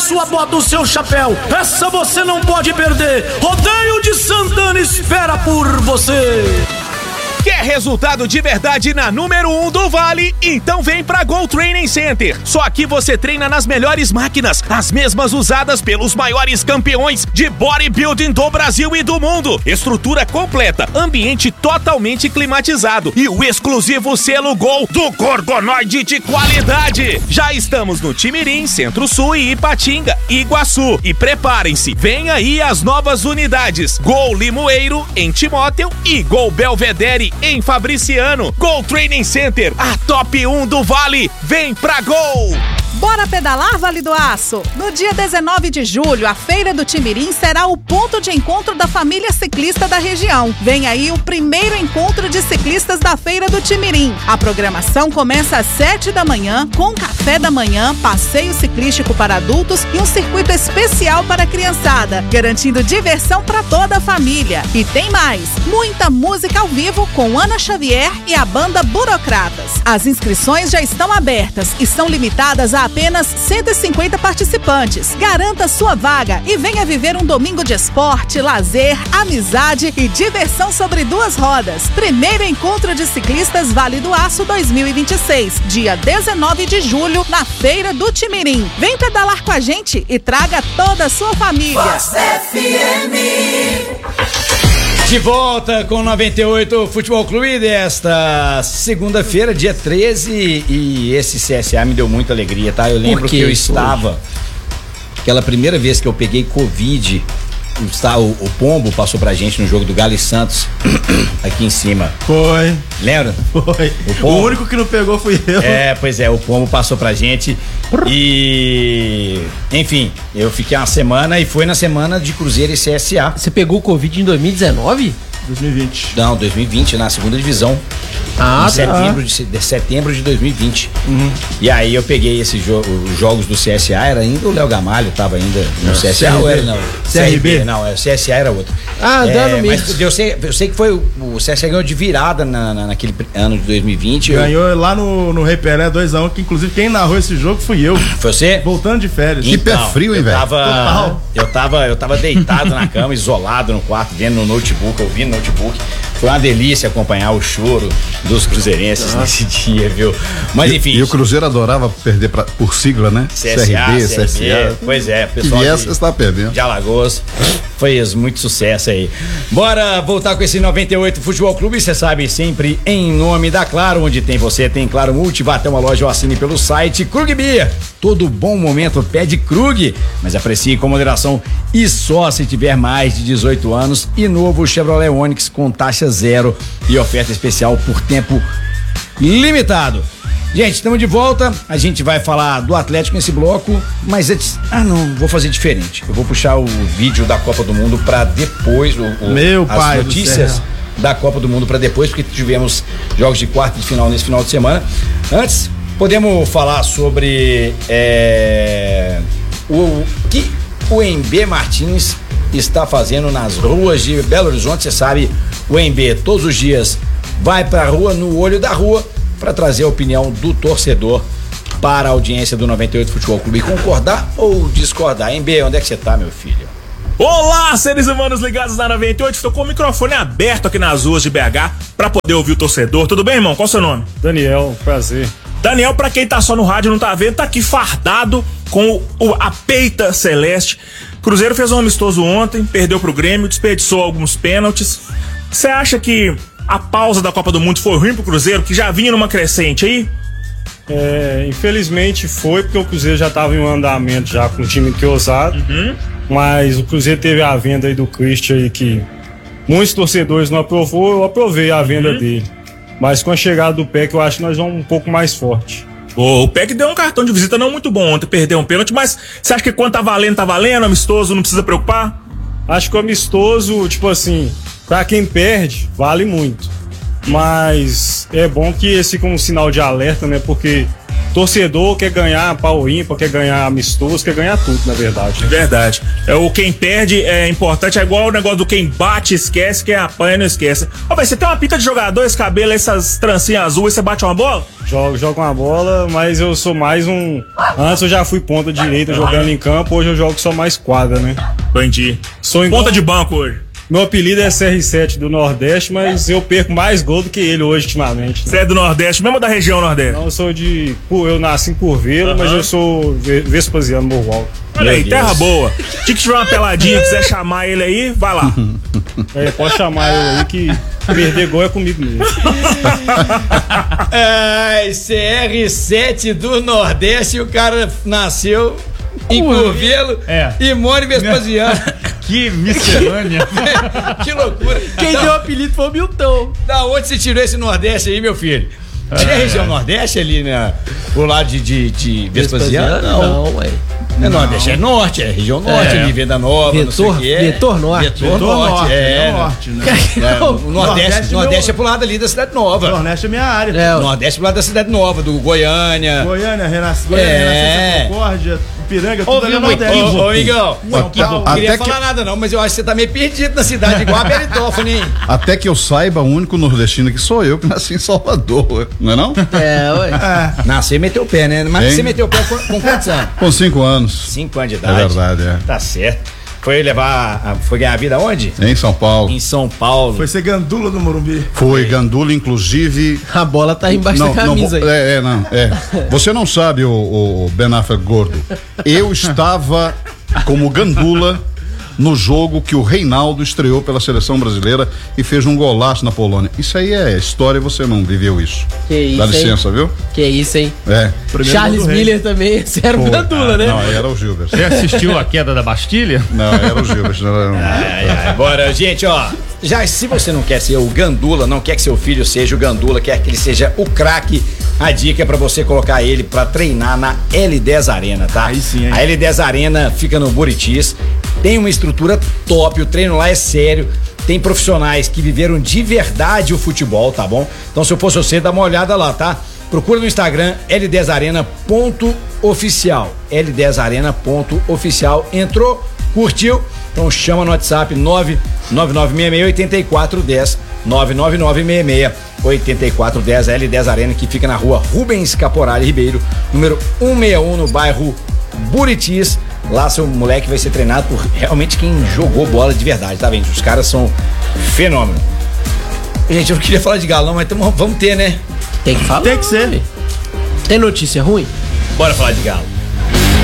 sua bota, o seu chapéu. Essa você não pode perder. Rodeio de Santana espera por você. Quer resultado de verdade na número 1 do Vale? Então vem pra Go Training Center. Só aqui você treina nas melhores máquinas, as mesmas usadas pelos maiores campeões de bodybuilding do Brasil e do mundo. Estrutura completa, ambiente totalmente climatizado e o exclusivo selo Gol do Gorgonoide de qualidade. Já estamos no Timirim, Centro-Sul e Ipatinga, Iguaçu. E preparem-se, vem aí as novas unidades. Gol Limoeiro, em Timóteo, e Gol Belvedere, em Fabriciano. Go Training Center, a top 1 do Vale. Vem pra Gol! Bora pedalar, Vale do Aço? No dia 19 de julho, a Feira do Timirim será o ponto de encontro da família ciclista da região. Vem aí o primeiro encontro de ciclistas da Feira do Timirim. A programação começa às 7 da manhã, com café da manhã, passeio ciclístico para adultos e um circuito especial para a criançada, garantindo diversão para toda a família. E tem mais, muita música ao vivo com Ana Xavier e a banda Burocratas. As inscrições já estão abertas e são limitadas a apenas 150 participantes. Garanta sua vaga e venha viver um domingo de esporte, lazer, amizade e diversão sobre duas rodas. Primeiro encontro de ciclistas Vale do Aço 2026, dia 19 de julho, na Feira do Timirim. Vem pedalar com a gente e traga toda a sua família. Vox FM. De volta com 98 Futebol Clube desta segunda-feira, dia 13, e esse CSA me deu muita alegria, tá? Eu lembro que eu estava, aquela primeira vez que eu peguei Covid, o Pombo passou pra gente no jogo do Galo e Santos, aqui em cima. Foi. Lembra? Foi. O único que não pegou fui eu. Pois é, o Pombo passou pra gente e... Enfim, eu fiquei uma semana e foi na semana de Cruzeiro e CSA. Você pegou o Covid em 2019? 2020. Não, 2020, na segunda divisão. Em setembro de 2020. Uhum. E aí eu peguei os jogos do CSA, era ainda o Léo Gamalho, tava ainda no CSA. CRB. Ou era, não? CRB? Não, o CSA era outro. Dando mesmo. Mas eu sei que foi o CSA ganhou de virada naquele ano de 2020. Ganhou lá no Rei Pelé 2-1, que inclusive quem narrou esse jogo fui eu. Foi você? Voltando de férias. Que pé frio, hein, velho? Eu tava deitado na cama, isolado no quarto, vendo no notebook, ouvindo no notebook. Foi uma delícia acompanhar o choro dos cruzeirenses nesse dia, viu? Mas enfim. E o Cruzeiro adorava perder por sigla, né? CSA. Pois é, pessoal. E essa está perdendo. De Alagoas. Fez muito sucesso aí. Bora voltar com esse 98 Futebol Clube, você sabe, sempre em nome da Claro, onde tem você, tem Claro Multi, vá até uma loja ou assine pelo site Krug Beer. Todo bom momento pede Krug, mas aprecie com moderação e só se tiver mais de 18 anos. E novo Chevrolet Onix com taxa zero e oferta especial por tempo limitado. Gente, estamos de volta, a gente vai falar do Atlético nesse bloco, mas antes, vou fazer diferente. Eu vou puxar o vídeo da Copa do Mundo para depois, as notícias da Copa do Mundo para depois, porque tivemos jogos de quarta de final nesse final de semana. Antes, podemos falar sobre o que o Embe Martins está fazendo nas ruas de Belo Horizonte. Você sabe, o Embe todos os dias vai para a rua, no olho da rua, para trazer a opinião do torcedor para a audiência do 98 Futebol Clube. Concordar ou discordar? Embe, onde é que você tá, meu filho? Olá, seres humanos ligados na 98. Estou com o microfone aberto aqui nas ruas de BH para poder ouvir o torcedor. Tudo bem, irmão? Qual é o seu nome? Daniel, prazer. Daniel, pra quem tá só no rádio e não tá vendo, tá aqui fardado com a peita celeste. Cruzeiro fez um amistoso ontem, perdeu pro Grêmio, desperdiçou alguns pênaltis. Você acha que a pausa da Copa do Mundo foi ruim pro Cruzeiro, que já vinha numa crescente aí? Infelizmente foi, porque o Cruzeiro já estava em um andamento já com o time entrosado. Mas o Cruzeiro teve a venda aí do Christian aí, que muitos torcedores não aprovou, eu aprovei a venda dele. Mas com a chegada do PEC eu acho que nós vamos um pouco mais forte. O PEC deu um cartão de visita não muito bom ontem, perdeu um pênalti, mas você acha que quando tá valendo, amistoso, não precisa preocupar? Acho que o amistoso, tipo assim, pra quem perde, vale muito. Mas é bom que esse com um sinal de alerta, né? Porque torcedor quer ganhar pau ímpar, quer ganhar amistoso, quer ganhar tudo, na verdade. Verdade. O quem perde é importante, é igual o negócio do quem bate esquece, quem apanha não esquece. Ô, velho, você tem uma pinta de jogador, esse cabelo, essas trancinhas azuis, você bate uma bola? Jogo uma bola, mas eu sou mais um... Antes eu já fui ponta direita jogando em campo, hoje eu jogo só mais quadra, né? Entendi. Sou Ponta de banco hoje. Meu apelido é CR7 do Nordeste, mas eu perco mais gol do que ele hoje, ultimamente. Você é do Nordeste, mesmo da região Nordeste? Não, eu sou de... Eu nasci em Curvelo, mas eu sou Vespasiano Morro. Olha aí, terra boa. Se tiver uma peladinha, quiser chamar ele aí, vai lá. Pode chamar eu aí que perder gol é comigo mesmo. CR7 do Nordeste, o cara nasceu em Curvelo e mora em Vespasiano. Que miscelânea. Que loucura. Quem deu o apelido foi o Milton. Da onde você tirou esse Nordeste aí, meu filho? Tinha a região Nordeste ali, né? Pro lado de Vespasiano? Não, ué. É Nordeste, é Norte, é região Norte, ali, Venda Nova, não sei o que é. Vetor Norte. Vetor Norte, Norte, né? O Nordeste é pro lado ali da Cidade Nova. Nordeste é minha área. Nordeste é pro lado da Cidade Nova, do Goiânia. Goiânia, Renascença, Concórdia, Ipiranga, tudo ali no Nordeste. Ô, amigão, não queria até falar nada não, mas eu acho que você tá meio perdido na cidade, igual a Beritófone, hein? Até que eu saiba, o único nordestino que sou eu que nasci em Salvador, não é não? Ué. Nasceu e meteu o pé, né? Mas você meteu o pé com quantos anos? Com 5 anos. 5 anos de É idade. verdade, é. Tá certo. Foi ganhar a vida onde? Em São Paulo. Em São Paulo. Foi ser gandula do Morumbi. Foi gandula, inclusive. A bola tá embaixo da camisa aí. Você não sabe, o Ben Affleck gordo. Eu estava como gandula no jogo que o Reinaldo estreou pela seleção brasileira e fez um golaço na Polônia. Isso aí é história, você não viveu isso. Que isso, dá licença, viu? Que isso, hein? gol Charles do Miller também, você era um gandula, né? Não, era o Gilbert. Você assistiu a queda da Bastilha? Não, era o Gilbert. Agora, gente, ó. Já se você não quer ser o gandula, não quer que seu filho seja o gandula, quer que ele seja o craque, a dica é pra você colocar ele pra treinar na L10 Arena, tá? Aí sim, hein? A L10 Arena fica no Buritis, tem uma estrutura top, o treino lá é sério, tem profissionais que viveram de verdade o futebol, tá bom? Então se eu fosse você, dá uma olhada lá, tá? Procura no Instagram L10arena.oficial, L10arena.oficial, entrou, curtiu? Então chama no WhatsApp 99966-8410, 99966-8410, L10 Arena, que fica na rua Rubens Caporale Ribeiro, número 161, no bairro Buritis. Lá seu moleque vai ser treinado por realmente quem jogou bola de verdade, tá vendo? Os caras são fenômeno. Gente, eu não queria falar de Galo, mas vamos ter, né? Tem que falar. Tem que ser. Tem notícia ruim? Bora falar de Galo.